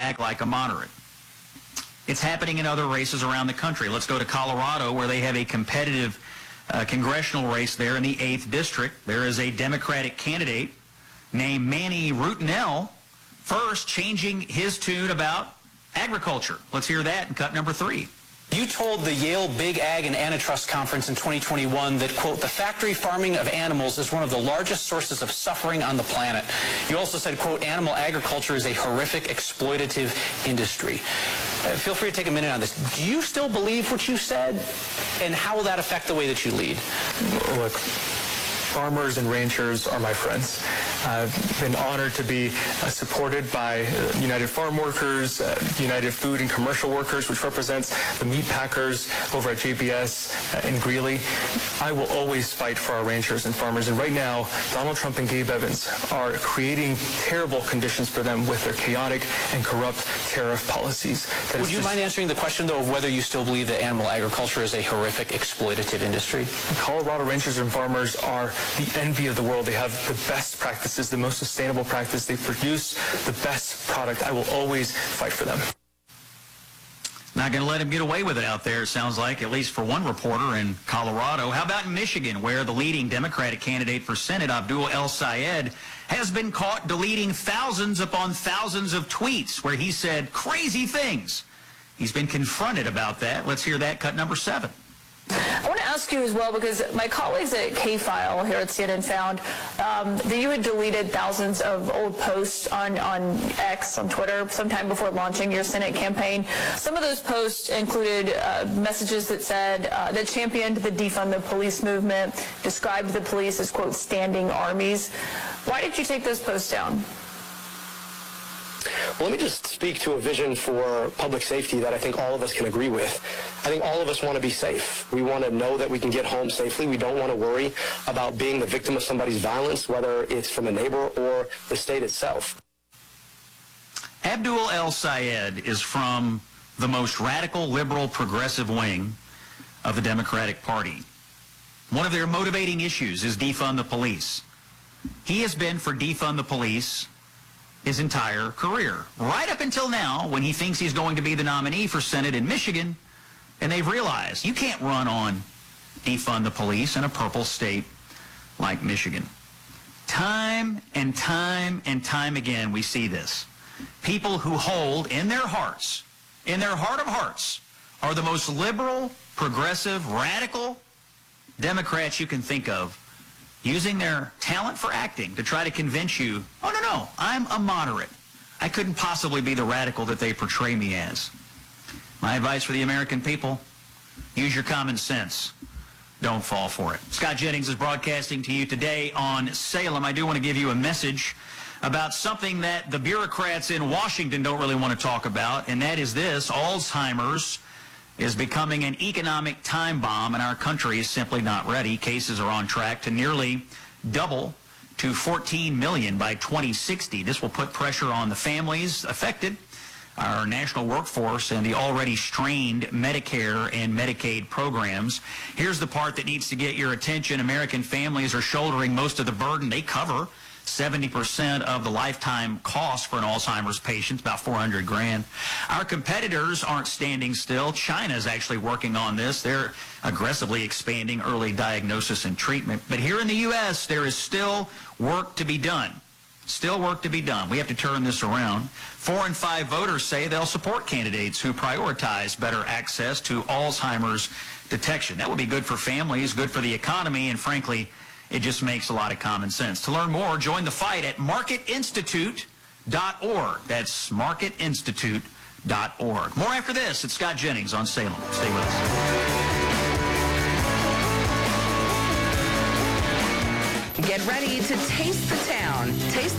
act like a moderate. It's happening in other races around the country. Let's go to Colorado, where they have a competitive congressional race there in the 8th District. There is a Democratic candidate named Manny Rutinel, first changing his tune about agriculture. Let's hear that in cut number 3. You told the Yale Big Ag and Antitrust Conference in 2021 that, quote, the factory farming of animals is one of the largest sources of suffering on the planet. You also said, quote, animal agriculture is a horrific, exploitative industry. Feel free to take a minute on this. Do you still believe what you said? And how will that affect the way that you lead? Look, farmers and ranchers are my friends. I've been honored to be supported by United Farm Workers, United Food and Commercial Workers, which represents the meat packers over at JBS in Greeley. I will always fight for our ranchers and farmers. And right now, Donald Trump and Gabe Evans are creating terrible conditions for them with their chaotic and corrupt tariff policies. Would you mind answering the question, though, of whether you still believe that animal agriculture is a horrific, exploitative industry? Colorado ranchers and farmers are the envy of the world. They have the best practices, the most sustainable practice. They produce the best product. I will always fight for them. Not going to let him get away with it out there, it sounds like, at least for one reporter in Colorado. How about in Michigan, where the leading Democratic candidate for Senate, Abdul El-Sayed, has been caught deleting thousands upon thousands of tweets where he said crazy things. He's been confronted about that. Let's hear that, cut number 7. I want to ask you as well, because my colleagues at K-File here at CNN found that you had deleted thousands of old posts on X, on Twitter, sometime before launching your Senate campaign. Some of those posts included messages that said, that championed the defund the police movement, described the police as, quote, standing armies. Why did you take those posts down? Well, let me just speak to a vision for public safety that I think all of us can agree with. I think all of us want to be safe. We want to know that we can get home safely. We don't want to worry about being the victim of somebody's violence, whether it's from a neighbor or the state itself. Abdul El-Sayed is from the most radical, liberal, progressive wing of the Democratic Party. One of their motivating issues is defund the police. He has been for defund the police his entire career, right up until now, when he thinks he's going to be the nominee for Senate in Michigan, and they've realized you can't run on defund the police in a purple state like Michigan. Time and time and time again, we see this. People who hold in their hearts, in their heart of hearts, are the most liberal, progressive, radical Democrats you can think of, using their talent for acting to try to convince you, oh, no, I'm a moderate. I couldn't possibly be the radical that they portray me as. My advice for the American people, use your common sense. Don't fall for it. Scott Jennings is broadcasting to you today on Salem. I do want to give you a message about something that the bureaucrats in Washington don't really want to talk about, and that is this: Alzheimer's is becoming an economic time bomb, and our country is simply not ready. Cases are on track to nearly double to 14 million by 2060. This will put pressure on the families affected, our national workforce, and the already strained Medicare and Medicaid programs. Here's the part that needs to get your attention. American families are shouldering most of the burden. They cover 70% of the lifetime cost for an Alzheimer's patient, about $400 grand. Our competitors aren't standing still. China's actually working on this. They're aggressively expanding early diagnosis and treatment. But here in the U.S., there is still work to be done. Still work to be done. We have to turn this around. 4 in 5 voters say they'll support candidates who prioritize better access to Alzheimer's detection. That would be good for families, good for the economy, and frankly, it just makes a lot of common sense. To learn more, join the fight at marketinstitute.org. That's marketinstitute.org. More after this. It's Scott Jennings on Salem. Stay with us. Get ready to taste the town. Taste